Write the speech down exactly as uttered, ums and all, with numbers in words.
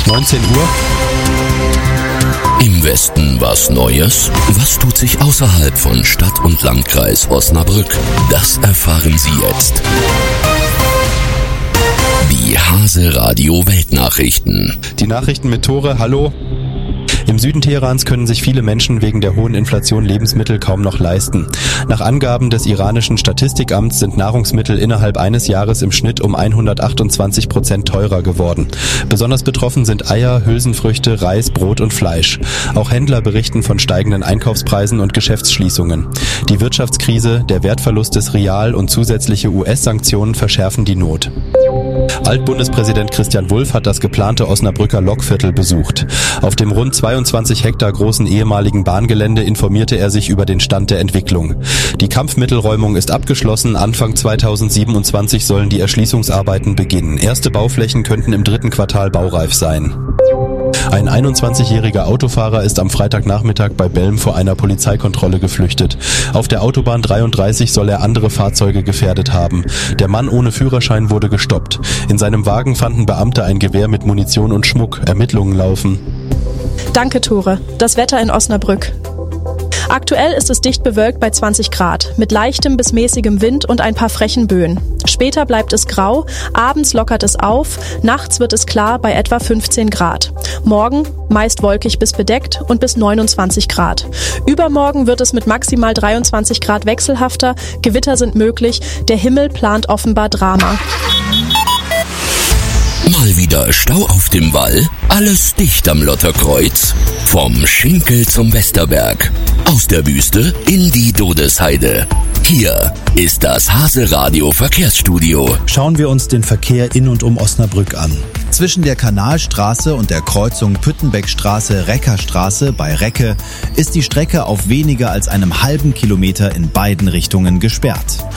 neunzehn Uhr. Im Westen was Neues? Was tut sich außerhalb von Stadt und Landkreis Osnabrück? Das erfahren Sie jetzt. Die Hase Radio Weltnachrichten. Die Nachrichten mit Tore, hallo. Im Süden Teherans können sich viele Menschen wegen der hohen Inflation Lebensmittel kaum noch leisten. Nach Angaben des iranischen Statistikamts sind Nahrungsmittel innerhalb eines Jahres im Schnitt um hundertachtundzwanzig Prozent teurer geworden. Besonders betroffen sind Eier, Hülsenfrüchte, Reis, Brot und Fleisch. Auch Händler berichten von steigenden Einkaufspreisen und Geschäftsschließungen. Die Wirtschaftskrise, der Wertverlust des Rial und zusätzliche U S-Sanktionen verschärfen die Not. Altbundespräsident Christian Wulff hat das geplante Osnabrücker Lokviertel besucht. Auf dem rund zweiundzwanzig Hektar großen ehemaligen Bahngelände informierte er sich über den Stand der Entwicklung. Die Kampfmittelräumung ist abgeschlossen. Anfang zweitausendsiebenundzwanzig sollen die Erschließungsarbeiten beginnen. Erste Bauflächen könnten im dritten Quartal baureif sein. Ein einundzwanzigjähriger Autofahrer ist am Freitagnachmittag bei Belm vor einer Polizeikontrolle geflüchtet. Auf der Autobahn dreiunddreißig soll er andere Fahrzeuge gefährdet haben. Der Mann ohne Führerschein wurde gestoppt. In seinem Wagen fanden Beamte ein Gewehr mit Munition und Schmuck. Ermittlungen laufen. Danke, Tore. Das Wetter in Osnabrück. Aktuell ist es dicht bewölkt bei zwanzig Grad, mit leichtem bis mäßigem Wind und ein paar frechen Böen. Später bleibt es grau, abends lockert es auf, nachts wird es klar bei etwa fünfzehn Grad. Morgen meist wolkig bis bedeckt und bis neunundzwanzig Grad. Übermorgen wird es mit maximal dreiundzwanzig Grad wechselhafter, Gewitter sind möglich, der Himmel plant offenbar Drama. Mal wieder Stau auf dem Wall? Alles dicht am Lotterkreuz? Vom Schinkel zum Westerberg. Aus der Wüste in die Dodesheide. Hier ist das Hase Radio Verkehrsstudio. Schauen wir uns den Verkehr in und um Osnabrück an. Zwischen der Kanalstraße und der Kreuzung Püttenbeckstraße-Reckerstraße bei Recke ist die Strecke auf weniger als einem halben Kilometer in beiden Richtungen gesperrt.